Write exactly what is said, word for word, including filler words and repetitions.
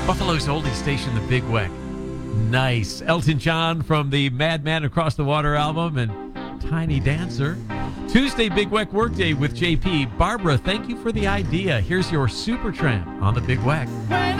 Buffalo's oldie station, the Big Weck. Nice. Elton John from the Madman Across the Water album and Tiny Dancer. Tuesday, Big Weck Workday with J P. Barbara, thank you for the idea. Here's your Supertramp on the Big Weck.